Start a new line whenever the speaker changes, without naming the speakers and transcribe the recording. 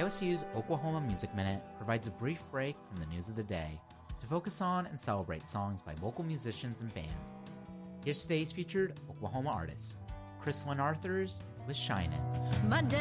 KOSU's Oklahoma Music Minute provides a brief break from the news of the day to focus on and celebrate songs by local musicians and bands. Here's today's featured Oklahoma artist, Chris Lynn Arthurs with Shinin'.
My dad